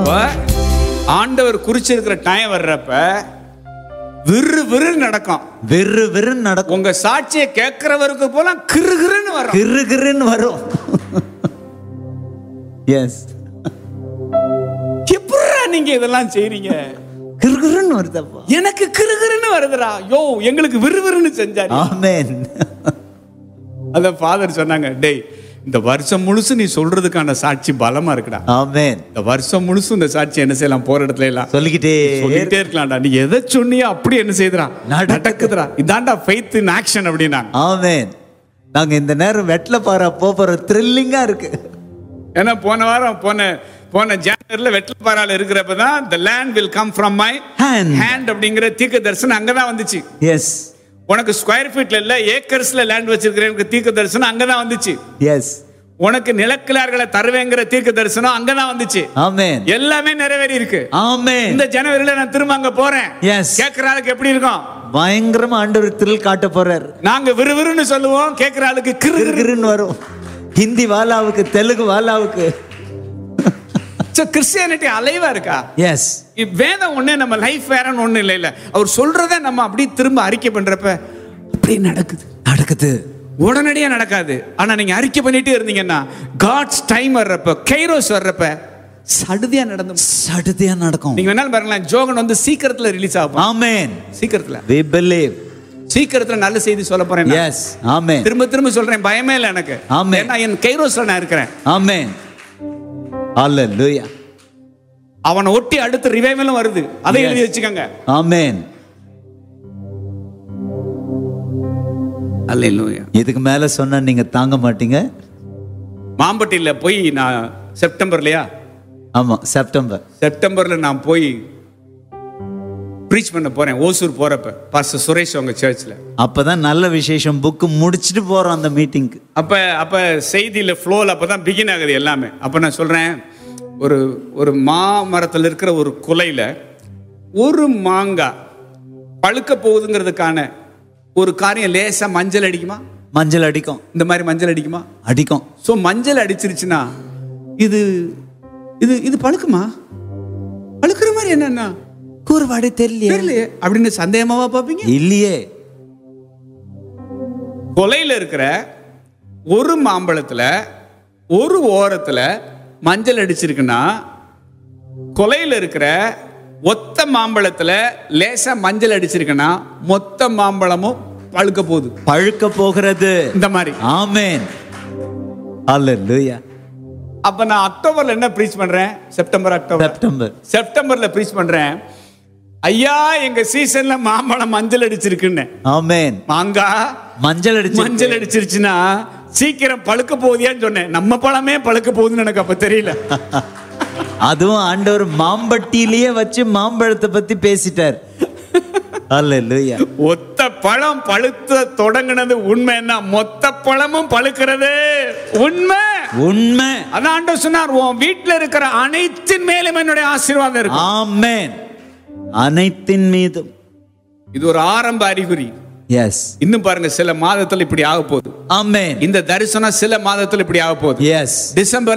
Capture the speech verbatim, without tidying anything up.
அப்ப ஆண்டவர் குறிச்சிருக்கிற டைம் வர்றப்ப விறு விறு நடக்கும். விறு விறு நடக்கும். உங்க சாட்சியை கேட்கிறவருக்கு போல கிறுகிறுன்னு வரும். கிறுகிறுன்னு வரும். எஸ். எப்படிடா நீங்க இதெல்லாம் செய்றீங்க? கிறுகிறுன்னு வருதப்பா. எனக்கு கிறுகிறுன்னு வருதுடா. யோ, எங்களுக்கு விறுவிறுன்னு செஞ்சாரு. ஆமென். அத ஃபாதர் சொன்னாங்க, டேய் இந்த வருஷம் முழுசு நீ சொல்றதுக்கான சாட்சி பலமா இருக்குடா. ஆமென். இந்த வருஷம் முழுசு இந்த சாட்சி என்ன செய்யலாம், போற இடத்துல எல்லாம் சொல்லிக்கிட்டே சொல்லிட்டே இருக்கலாம்டா. நீ எதை சொன்னியோ அப்படி என்ன செய்யறா, நடக்குதுடா. இதான்டா ஃபெய்த் இன் ஆக்ஷன் அப்படின்னா. ஆமென். நாங்க இந்த நேரம் வெட்ல பாரா போற த்ரில்லிங்கா இருக்கு. ஏன்னா போன வாரம் போன போன ஜனவரில வெட்லப்பாறால இருக்கிறப்ப தான் the land will come from my hand hand அப்படிங்கிற தீர்க்க தரிசனம் அங்கதான் வந்துச்சு. எஸ். உனக்கு ஸ்கொயர் ஃபீட்ல இல்ல ஏக்கர்ஸ்ல லேண்ட் வச்சிருக்கிறேன் தீர்க்க தரிசனம் அங்கதான் வந்துச்சு. எஸ். உனக்கு நிலக்கிழார்களை தருவேங்கிற தீர்க்க தரிசனம் அங்கதான் வந்துச்சு. ஆமென். எல்லாமே நிறைவேறி இருக்கு. ஆமென். இந்த ஜனவரில நான் திரும்ப அங்க போறேன். எஸ். கேக்குற ஆளுக்கு எப்படி இருக்கும்? பயங்கரமா ஆண்டவர் த்ரில் காட்ட போறார். நாங்க விறுவிறுன்னு சொல்லுவோம், கேக்குற ஆளுக்கு கிறுகிறுன்னு வரும். ஹிந்தி வாலாவுக்கு தெலுங்கு வாலாவுக்கு. கிறிஸ்டியானிட்டி அலைவா இருக்கா? எஸ். வேதம் ஒண்ணு, நம்ம லைஃப் வேறன்னு ஒண்ணு இல்ல இல்ல. அவர் சொல்றத நம்ம அப்படியே திரும்ப அறிக்கை பண்றப்ப அப்படியே நடக்குது. நடக்குது. உடனடியா நடக்காது. ஆனா நீங்க அறிக்கை பண்ணிட்டே இருந்தீங்கன்னா காட்ஸ் டைம் வர்றப்ப, கைரோஸ் வர்றப்ப சடுதியா நடந்து சடுதியா நடக்கும். நீங்க வேணாலும் பாருங்களேன், ஜோகன் வந்து சீக்கிரத்துல ரிலீஸ் ஆகும். ஆமென். சீக்கிரத்துல. we believe. சீக்கிரத்துல நல்ல செய்தி சொல்ல போறேன். எஸ். ஆமென். திரும்ப திரும்ப சொல்றேன், பயமே இல்லை எனக்கு. ஆமென். ஏன்னா என் கைரோஸ்ல நான் இருக்கிறேன். ஆமென். ஹalleluya. அவனை ஒட்டி அடுத்த ரிவைவலும் வருது. அதை எழுதி வச்சுக்கோங்க. ஆமென். ஹalleluya. இதுக்கு மேல சொன்னா நீங்க தாங்க மாட்டீங்க. மாம்பட்டியில போய் நான் செப்டம்பர்லயா? ஆமா, செப்டம்பர். செப்டம்பர்ல நான் போய் ப்ரீச் பண்ண போறேன். ஓசூர் போறப்ப பாஸ்டர் சுரேஷ் அவங்க சர்ச்ல. அப்பதான் நல்ல விசேஷம். புக் முடிச்சிட்டு போறோம் அந்த மீட்டிங்க்கு. அப்ப அப்ப செய்தியில ஃப்ளோல அப்பதான் பிகின் ஆகுது எல்லாமே. அப்ப நான் சொல்றேன், ஒரு ஒரு மாமரத்தில் இருக்கிற ஒரு குலையில ஒரு மாங்காய் பழுக்க போகுதுங்கிறதுக்கான ஒரு காரியம் லேசா மஞ்சள் அடிக்குமா? மஞ்சள் அடிக்கும். இந்த மாதிரி மஞ்சள் அடிக்குமா? அடிக்கும். சோ மஞ்சள் அடிச்சிருச்சுன்னா இது இது இது பழுக்குமா? பழுக்கிற மாதிரி என்னன்னா கூறுபாடு தெரியலையே அப்படின்னு சந்தேகமாவா பாப்பீங்க? இல்லையே. கொலையில இருக்கிற ஒரு மாம்பழத்துல ஒரு ஓரத்துல மஞ்சள் அடிச்சிருக்குன்னா, கொலையில இருக்கிற ஒத்த மாம்பழத்துல லேசா மஞ்சள் அடிச்சிருக்குன்னா மொத்த மாம்பழமும் பழுக்க போகுது. பழுக்க போகிறது. இந்த மாதிரி. ஆமென். ஹalleluya. அப்ப நான் அக்டோபர்ல என்ன ப்ரீச் பண்றேன்? செப்டம்பர் அக்டோபர் செப்டம்பர் செப்டம்பர்ல ப்ரீச் பண்றேன், ஐயா எங்க சீசன்ல மாம்பழம் மஞ்சள் அடிச்சிருக்குன்னு. ஆமென். மாங்கா மஞ்சள் அடிச்சு மஞ்சள் அடிச்சிருச்சுன்னா சீக்கிரம் பழுக்க போகுதியான்னு சொன்னேன். நம்ம பழமே பழுக்க போகுதுன்னு எனக்கு அப்ப தெரியல. அதுவும் ஆண்டவர் மாம்பட்டியிலேயே வச்சு மாம்பழத்தை பத்தி பேசிட்டார். ஹalleluya. ஒத்த பழம் பழுத்த தொடங்கினது உண்மைன்னா மொத்த பழமும் பழுக்கிறது உண்மை. உண்மை. அதான் ஆண்டவர் சொன்னார், உன் வீட்டுல இருக்கிற அனைத்தின் மேலும் என்னுடைய ஆசீர்வாதம் இருக்கு. ஆமென். அனைத்தின் மீதும். இது ஒரு ஆரம்ப அறிகுறி. எஸ். இன்னும் பாருங்க, சில மாதத்துல இப்படி ஆக போகுது. ஆமென். இந்த தரிசனம் சில மாதத்துல இப்படி ஆக போகுது. எஸ். டிசம்பர்